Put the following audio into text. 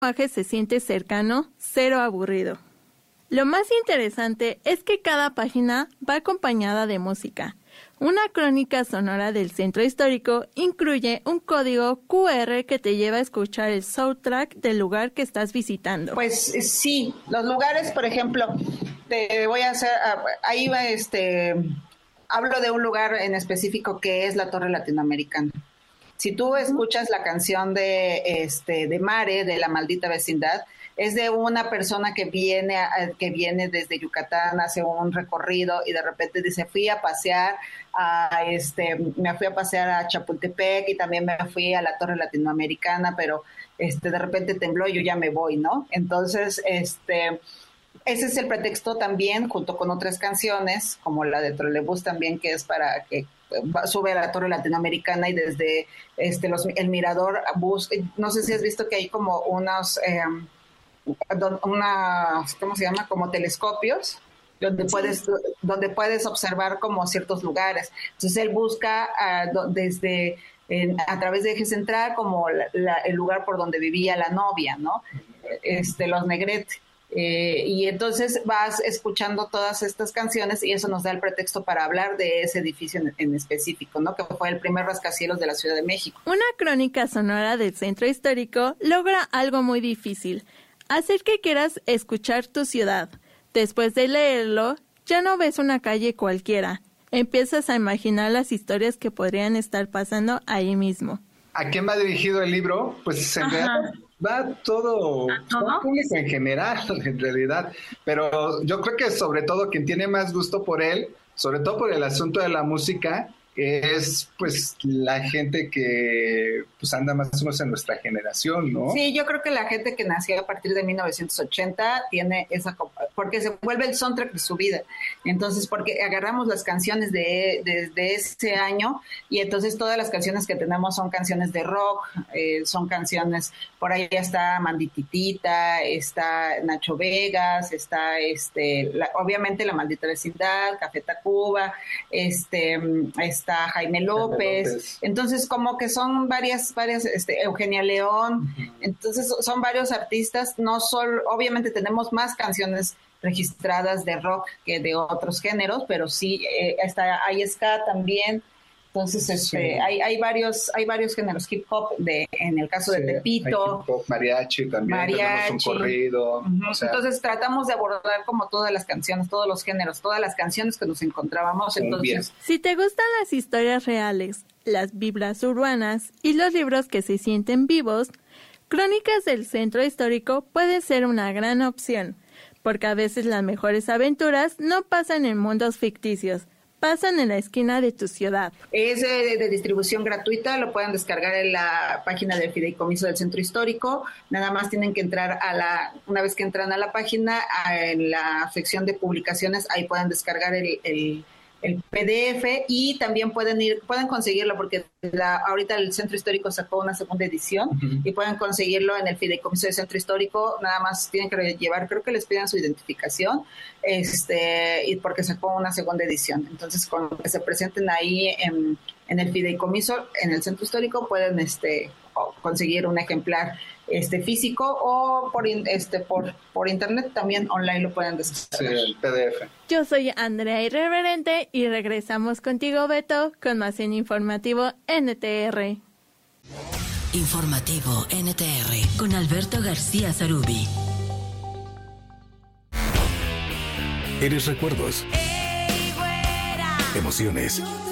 lenguaje se siente cercano, cero aburrido. Lo más interesante es que cada página va acompañada de música. Una crónica sonora del centro histórico incluye un código QR que te lleva a escuchar el soundtrack del lugar que estás visitando. Pues sí, los lugares, por ejemplo, te voy a hacer, ahí va hablo de un lugar en específico que es la Torre Latinoamericana. Si tú escuchas la canción de Mare, de La Maldita Vecindad, es de una persona que viene desde Yucatán, hace un recorrido y de repente dice, me fui a pasear a Chapultepec y también me fui a la Torre Latinoamericana, pero de repente tembló y yo ya me voy, ¿no? Entonces, ese es el pretexto también, junto con otras canciones, como la de Trolebús también, que es para que sube a la Torre Latinoamericana y desde el mirador no sé si has visto que hay como unos ¿cómo se llama? Como telescopios donde puedes observar como ciertos lugares. Entonces él busca a través de Eje Central como el lugar por donde vivía la novia, ¿no? Los Negrete. Y entonces vas escuchando todas estas canciones y eso nos da el pretexto para hablar de ese edificio en específico, ¿no? Que fue el primer rascacielos de la Ciudad de México. Una crónica sonora del centro histórico logra algo muy difícil: hacer que quieras escuchar tu ciudad. Después de leerlo, ya no ves una calle cualquiera. Empiezas a imaginar las historias que podrían estar pasando ahí mismo. ¿A quién va dirigido el libro? Pues en realidad va todo público en general, en realidad. Pero yo creo que sobre todo quien tiene más gusto por él, sobre todo por el asunto de la música, es pues la gente que pues anda más o menos en nuestra generación, ¿no? Sí, yo creo que la gente que nació a partir de 1980 tiene esa, porque se vuelve el soundtrack de su vida. Entonces, porque agarramos las canciones de ese año y entonces todas las canciones que tenemos son canciones de rock, son canciones, por ahí está Mandititita, está Nacho Vegas, está obviamente La Maldita Vecindad, Café Tacuba, está Jaime López. Entonces como que son varias Eugenia León. Uh-huh. Entonces son varios artistas, no solo, obviamente tenemos más canciones registradas de rock que de otros géneros, pero sí hay ska también. Entonces sí. hay varios géneros, hip hop en el caso de Tepito, hip hop, mariachi también, tenemos un corrido. Uh-huh. O sea, entonces tratamos de abordar como todas las canciones, todos los géneros, todas las canciones que nos encontrábamos. Entonces, si te gustan las historias reales, las vibras urbanas y los libros que se sienten vivos, Crónicas del Centro Histórico puede ser una gran opción, porque a veces las mejores aventuras no pasan en mundos ficticios, pasan en la esquina de tu ciudad. Es de distribución gratuita, lo pueden descargar en la página del Fideicomiso del Centro Histórico. Nada más tienen que entrar una vez que entran a la página, en la sección de publicaciones, ahí pueden descargar el PDF y también pueden conseguirlo porque ahorita el Centro Histórico sacó una segunda edición. Uh-huh. Y pueden conseguirlo en el Fideicomiso del Centro Histórico. Nada más tienen que llevar, creo que les pidan su identificación, y porque sacó una segunda edición. Entonces, con que se presenten ahí en el Fideicomiso, en el Centro Histórico, pueden conseguir un ejemplar físico o por internet también online lo pueden descargar. Sí, el PDF. Yo soy Andrea Irreverente y regresamos contigo, Beto, con más en Informativo NTR. Informativo NTR con Alberto García Zarubi. Eres recuerdos, emociones,